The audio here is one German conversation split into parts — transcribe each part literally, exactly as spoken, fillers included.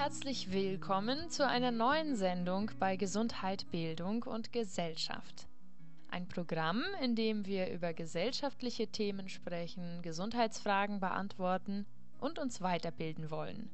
herzlich willkommen zu einer neuen Sendung bei Gesundheit, Bildung und Gesellschaft. Ein Programm, in dem wir über gesellschaftliche Themen sprechen, Gesundheitsfragen beantworten und uns weiterbilden wollen.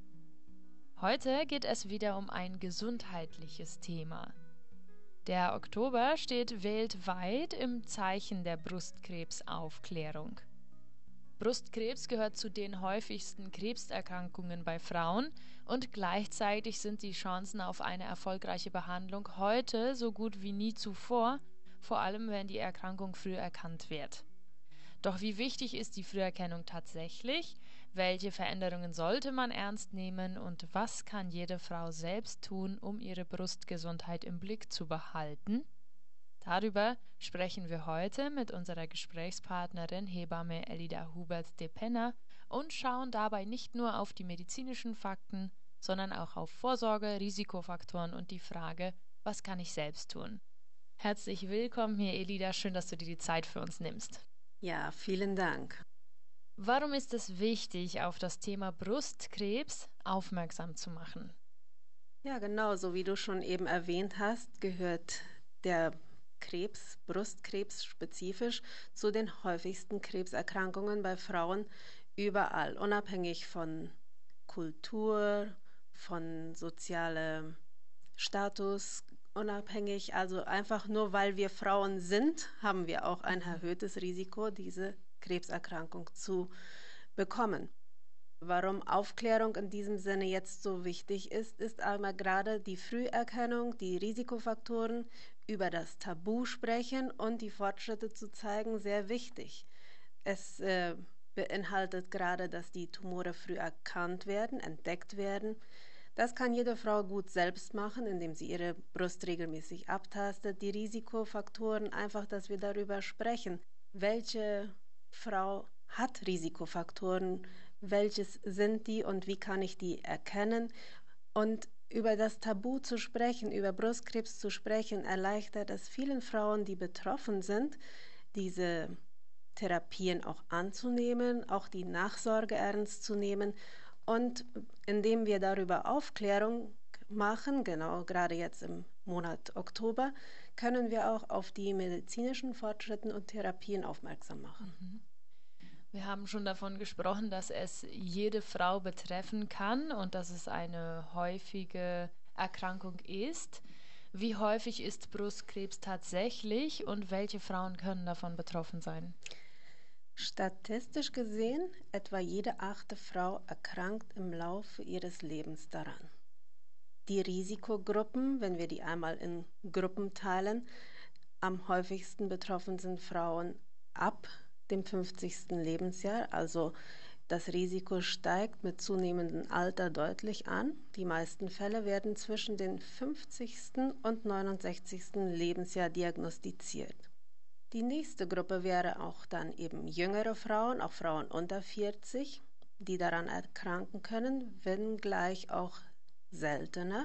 Heute geht es wieder um ein gesundheitliches Thema. Der Oktober steht weltweit im Zeichen der Brustkrebsaufklärung. Brustkrebs gehört zu den häufigsten Krebserkrankungen bei Frauen und gleichzeitig sind die Chancen auf eine erfolgreiche Behandlung heute so gut wie nie zuvor, vor allem wenn die Erkrankung früh erkannt wird. Doch wie wichtig ist die Früherkennung tatsächlich? Welche Veränderungen sollte man ernst nehmen und was kann jede Frau selbst tun, um ihre Brustgesundheit im Blick zu behalten? Darüber sprechen wir heute mit unserer Gesprächspartnerin Hebamme Elida Hubert de Penna und schauen dabei nicht nur auf die medizinischen Fakten, sondern auch auf Vorsorge, Risikofaktoren und die Frage, was kann ich selbst tun? Herzlich willkommen hier, Elida. Schön, dass du dir die Zeit für uns nimmst. Ja, vielen Dank. Warum ist es wichtig, auf das Thema Brustkrebs aufmerksam zu machen? Ja, genau, so wie du schon eben erwähnt hast, gehört der Krebs, Brustkrebs spezifisch, zu den häufigsten Krebserkrankungen bei Frauen überall, unabhängig von Kultur, von sozialem Status, unabhängig, also einfach nur weil wir Frauen sind, haben wir auch ein erhöhtes Risiko, diese Krebserkrankung zu bekommen. Warum Aufklärung in diesem Sinne jetzt so wichtig ist, ist einmal gerade die Früherkennung, die Risikofaktoren, über das Tabu sprechen und die Fortschritte zu zeigen, sehr wichtig. Es äh, beinhaltet gerade, dass die Tumore früh erkannt werden, entdeckt werden. Das kann jede Frau gut selbst machen, indem sie ihre Brust regelmäßig abtastet. Die Risikofaktoren, einfach, dass wir darüber sprechen, welche Frau hat Risikofaktoren, welches sind die und wie kann ich die erkennen? Und über das Tabu zu sprechen, über Brustkrebs zu sprechen, erleichtert es vielen Frauen, die betroffen sind, diese Therapien auch anzunehmen, auch die Nachsorge ernst zu nehmen. Und indem wir darüber Aufklärung machen, genau gerade jetzt im Monat Oktober, können wir auch auf die medizinischen Fortschritte und Therapien aufmerksam machen. Mhm. Wir haben schon davon gesprochen, dass es jede Frau betreffen kann und dass es eine häufige Erkrankung ist. Wie häufig ist Brustkrebs tatsächlich und welche Frauen können davon betroffen sein? Statistisch gesehen, etwa jede achte Frau erkrankt im Laufe ihres Lebens daran. Die Risikogruppen, wenn wir die einmal in Gruppen teilen, am häufigsten betroffen sind Frauen ab dem fünfzigsten Lebensjahr, also das Risiko steigt mit zunehmendem Alter deutlich an. Die meisten Fälle werden zwischen dem fünfzigsten und neunundsechzigsten Lebensjahr diagnostiziert. Die nächste Gruppe wäre auch dann eben jüngere Frauen, auch Frauen unter vierzig, die daran erkranken können, wenngleich auch seltener.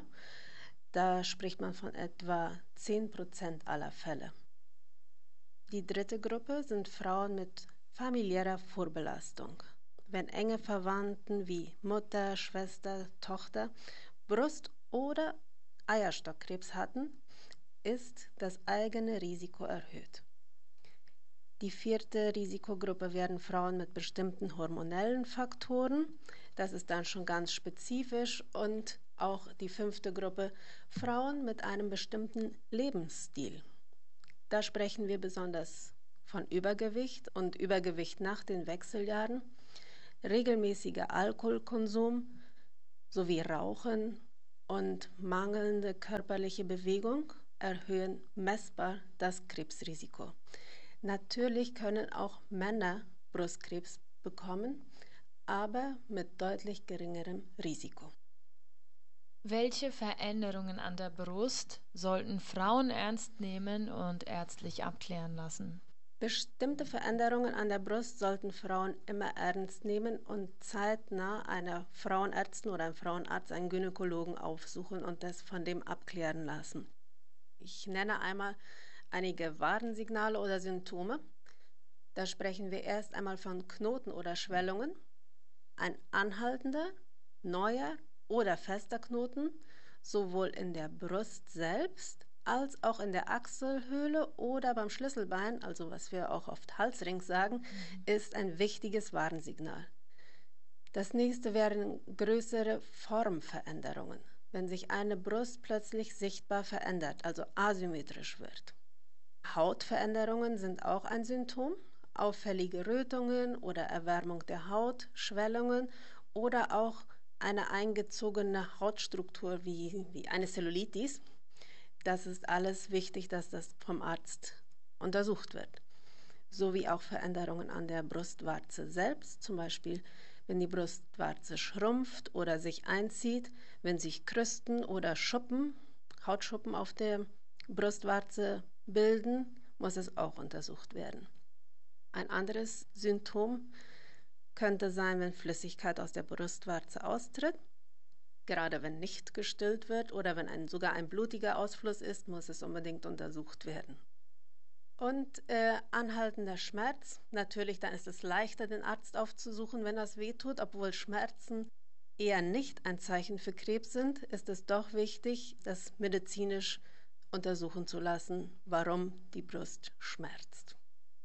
Da spricht man von etwa zehn Prozent aller Fälle. Die dritte Gruppe sind Frauen mit familiärer Vorbelastung. Wenn enge Verwandten wie Mutter, Schwester, Tochter Brust- oder Eierstockkrebs hatten, ist das eigene Risiko erhöht. Die vierte Risikogruppe wären Frauen mit bestimmten hormonellen Faktoren. Das ist dann schon ganz spezifisch. Und auch die fünfte Gruppe Frauen mit einem bestimmten Lebensstil. Da sprechen wir besonders von Übergewicht und Übergewicht nach den Wechseljahren, regelmäßiger Alkoholkonsum sowie Rauchen und mangelnde körperliche Bewegung erhöhen messbar das Krebsrisiko. Natürlich können auch Männer Brustkrebs bekommen, aber mit deutlich geringerem Risiko. Welche Veränderungen an der Brust sollten Frauen ernst nehmen und ärztlich abklären lassen? Bestimmte Veränderungen an der Brust sollten Frauen immer ernst nehmen und zeitnah einer Frauenärztin oder einem Frauenarzt, einen Gynäkologen aufsuchen und das von dem abklären lassen. Ich nenne einmal einige Warnsignale oder Symptome. Da sprechen wir erst einmal von Knoten oder Schwellungen. Ein anhaltender, neuer, oder fester Knoten, sowohl in der Brust selbst als auch in der Achselhöhle oder beim Schlüsselbein, also was wir auch oft Halsring sagen, mhm. ist ein wichtiges Warnsignal. Das nächste wären größere Formveränderungen, wenn sich eine Brust plötzlich sichtbar verändert, also asymmetrisch wird. Hautveränderungen sind auch ein Symptom. Auffällige Rötungen oder Erwärmung der Haut, Schwellungen oder auch eine eingezogene Hautstruktur wie, wie eine Zellulitis. Das ist alles wichtig, dass das vom Arzt untersucht wird. Sowie auch Veränderungen an der Brustwarze selbst, zum Beispiel wenn die Brustwarze schrumpft oder sich einzieht, wenn sich Krusten oder Schuppen, Hautschuppen auf der Brustwarze bilden, muss es auch untersucht werden. Ein anderes Symptom könnte sein, wenn Flüssigkeit aus der Brustwarze austritt. Gerade wenn nicht gestillt wird oder wenn ein, sogar ein blutiger Ausfluss ist, muss es unbedingt untersucht werden. Und äh, anhaltender Schmerz, natürlich, dann ist es leichter, den Arzt aufzusuchen, wenn das wehtut, obwohl Schmerzen eher nicht ein Zeichen für Krebs sind, ist es doch wichtig, das medizinisch untersuchen zu lassen, warum die Brust schmerzt.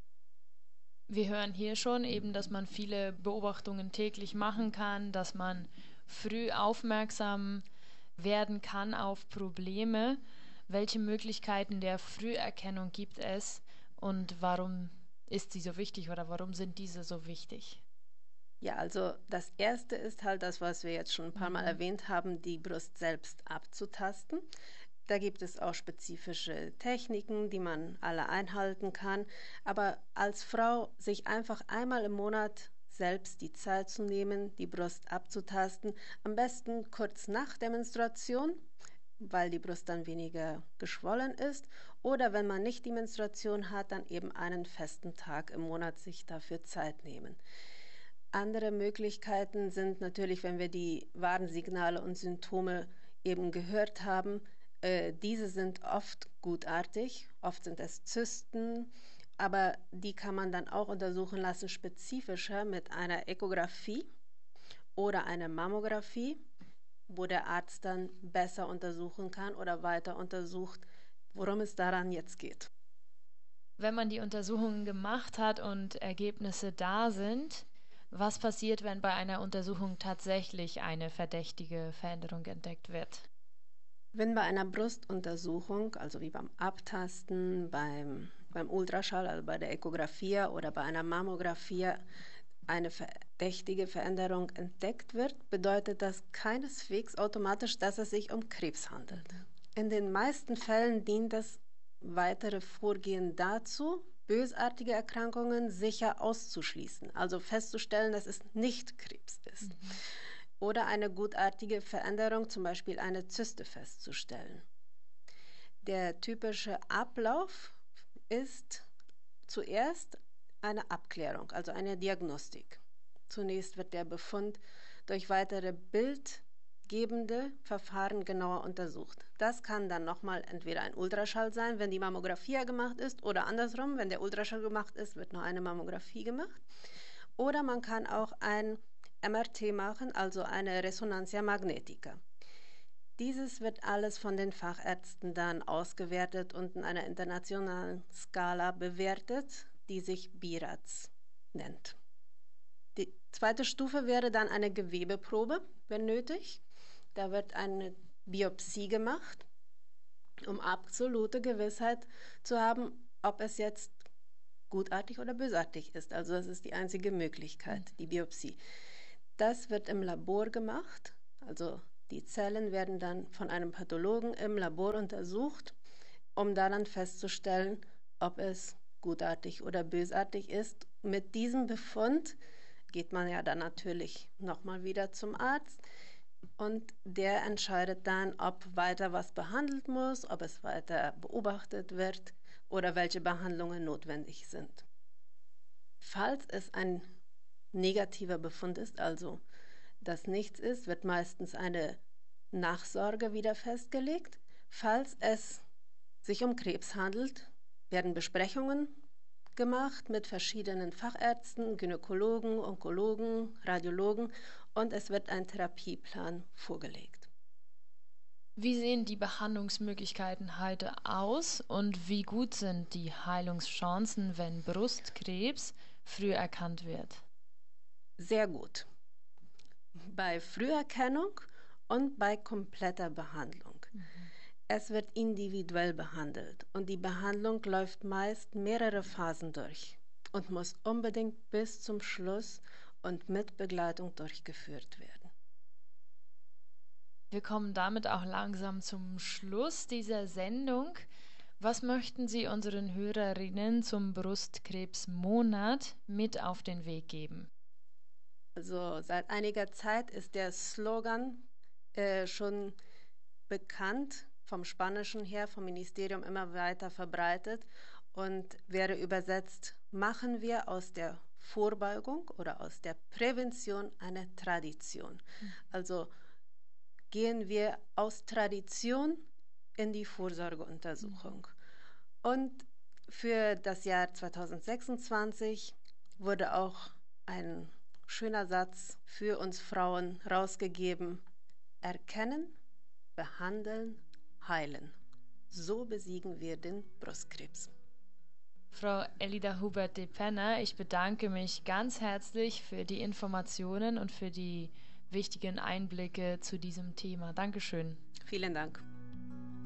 Wir hören hier schon eben, dass man viele Beobachtungen täglich machen kann, dass man früh aufmerksam werden kann auf Probleme. Welche Möglichkeiten der Früherkennung gibt es und warum ist sie so wichtig oder warum sind diese so wichtig? Ja, also das Erste ist halt das, was wir jetzt schon ein paar Mal mhm. erwähnt haben, die Brust selbst abzutasten. Da gibt es auch spezifische Techniken, die man alle einhalten kann. Aber als Frau sich einfach einmal im Monat selbst die Zeit zu nehmen, die Brust abzutasten, am besten kurz nach der Menstruation, weil die Brust dann weniger geschwollen ist. Oder wenn man nicht die Menstruation hat, dann eben einen festen Tag im Monat sich dafür Zeit nehmen. Andere Möglichkeiten sind natürlich, wenn wir die Warnsignale und Symptome eben gehört haben, äh, diese sind oft gutartig, oft sind es Zysten, aber die kann man dann auch untersuchen lassen, spezifischer mit einer Ekographie oder einer Mammographie, wo der Arzt dann besser untersuchen kann oder weiter untersucht, worum es daran jetzt geht. Wenn man die Untersuchungen gemacht hat und Ergebnisse da sind, was passiert, wenn bei einer Untersuchung tatsächlich eine verdächtige Veränderung entdeckt wird? Wenn bei einer Brustuntersuchung, also wie beim Abtasten, beim, beim Ultraschall, also bei der Ekographie oder bei einer Mammographie, eine verdächtige Veränderung entdeckt wird, bedeutet das keineswegs automatisch, dass es sich um Krebs handelt. In den meisten Fällen dient das weitere Vorgehen dazu, bösartige Erkrankungen sicher auszuschließen, also festzustellen, dass es nicht Krebs ist. Mhm. Oder eine gutartige Veränderung, zum Beispiel eine Zyste, festzustellen. Der typische Ablauf ist zuerst eine Abklärung, also eine Diagnostik. Zunächst wird der Befund durch weitere bildgebende Verfahren genauer untersucht. Das kann dann nochmal entweder ein Ultraschall sein, wenn die Mammographie gemacht ist, oder andersrum, wenn der Ultraschall gemacht ist, wird noch eine Mammographie gemacht. Oder man kann auch ein M R T machen, also eine Resonantia magnetica. Dieses wird alles von den Fachärzten dann ausgewertet und in einer internationalen Skala bewertet, die sich B I R A Z nennt. Die zweite Stufe wäre dann eine Gewebeprobe, wenn nötig. Da wird eine Biopsie gemacht, um absolute Gewissheit zu haben, ob es jetzt gutartig oder bösartig ist. Also das ist die einzige Möglichkeit, die Biopsie. Das wird im Labor gemacht, also die Zellen werden dann von einem Pathologen im Labor untersucht, um daran festzustellen, ob es gutartig oder bösartig ist. Mit diesem Befund geht man ja dann natürlich nochmal wieder zum Arzt und der entscheidet dann, ob weiter was behandelt muss, ob es weiter beobachtet wird oder welche Behandlungen notwendig sind. Falls es ein negativer Befund ist, also dass nichts ist, wird meistens eine Nachsorge wieder festgelegt. Falls es sich um Krebs handelt, werden Besprechungen gemacht mit verschiedenen Fachärzten, Gynäkologen, Onkologen, Radiologen, und es wird ein Therapieplan vorgelegt. Wie sehen die Behandlungsmöglichkeiten heute aus und wie gut sind die Heilungschancen, wenn Brustkrebs früh erkannt wird? Sehr gut. Bei Früherkennung und bei kompletter Behandlung. Mhm. Es wird individuell behandelt und die Behandlung läuft meist mehrere Phasen durch und muss unbedingt bis zum Schluss und mit Begleitung durchgeführt werden. Wir kommen damit auch langsam zum Schluss dieser Sendung. Was möchten Sie unseren Hörerinnen zum Brustkrebsmonat mit auf den Weg geben? Also seit einiger Zeit ist der Slogan äh, schon bekannt, vom Spanischen her, vom Ministerium immer weiter verbreitet und wäre übersetzt: Machen wir aus der Vorbeugung oder aus der Prävention eine Tradition. Mhm. Also gehen wir aus Tradition in die Vorsorgeuntersuchung. Mhm. Und für das Jahr zweitausendsechsundzwanzig wurde auch ein schöner Satz für uns Frauen rausgegeben: Erkennen, behandeln, heilen. So besiegen wir den Brustkrebs. Frau Elida Hubert de Penna, ich bedanke mich ganz herzlich für die Informationen und für die wichtigen Einblicke zu diesem Thema. Dankeschön. Vielen Dank.